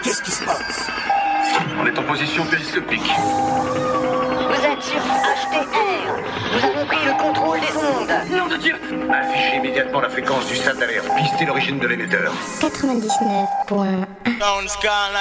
Qu'est-ce qui se passe? On est en position périscopique. Vous êtes sur HTR. Nous avons pris le contrôle des ondes. Nom de Dieu! Affichez immédiatement la fréquence du stade d'alerte. Pistez l'origine de l'émetteur. 99.1